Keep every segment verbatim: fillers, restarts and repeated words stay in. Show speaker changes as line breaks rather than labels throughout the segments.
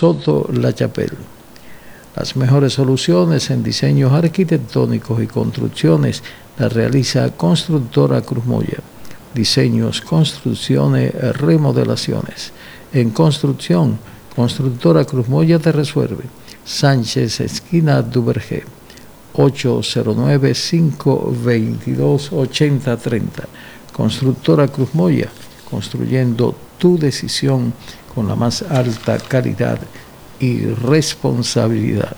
Soto La Chapelle. Las mejores soluciones en diseños arquitectónicos y construcciones las realiza Constructora Cruz Moya. Diseños, construcciones, remodelaciones. En construcción, Constructora Cruz Moya te resuelve. Sánchez, esquina Duvergé, ocho cero nueve, cinco dos dos, ocho cero tres cero. Constructora Cruz Moya, construyendo tu decisión con la más alta calidad y responsabilidad.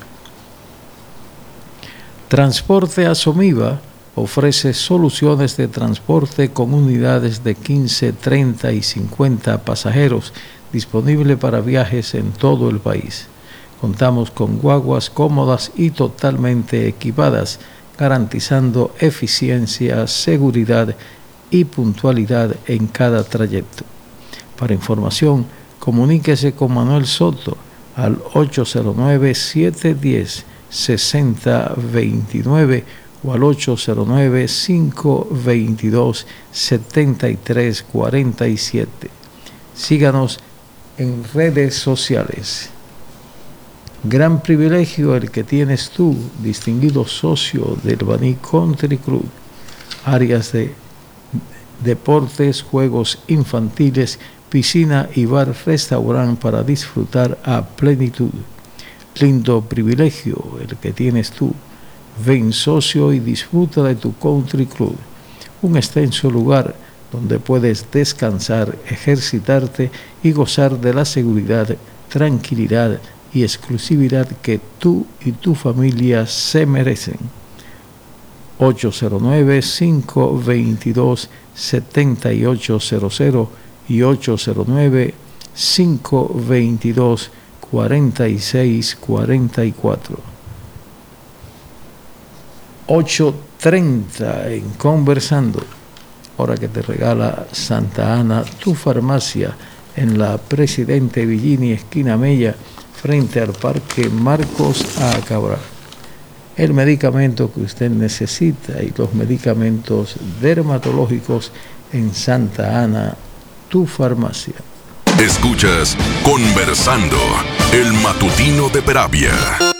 Transporte Asomiva ofrece soluciones de transporte con unidades de quince, treinta y cincuenta pasajeros disponible para viajes en todo el país. Contamos con guaguas cómodas y totalmente equipadas, garantizando eficiencia, seguridad y puntualidad en cada trayecto. Para información, comuníquese con Manuel Soto al ocho cero nueve, siete uno cero, seis cero dos nueve o al ocho cero nueve, cinco dos dos, siete tres cuatro siete. Síganos en redes sociales. Gran privilegio el que tienes tú, distinguido socio del Baní Country Club. Áreas de deportes, juegos infantiles, piscina y bar-restaurante para disfrutar a plenitud. Lindo privilegio el que tienes tú. Ven socio y disfruta de tu Country Club, un extenso lugar donde puedes descansar, ejercitarte y gozar de la seguridad, tranquilidad y exclusividad que tú y tu familia se merecen. ocho cero nueve, cinco dos dos, siete ocho cero cero y ocho cero nueve, cinco dos dos, cuatro seis cuatro cuatro. ocho treinta en Conversando, hora que te regala Santa Ana, tu farmacia en la Presidente Villini, esquina Mella, frente al Parque Marcos A. Cabral. El medicamento que usted necesita y los medicamentos dermatológicos en Santa Ana, tu farmacia.
Escuchas Conversando, el matutino de Peravia.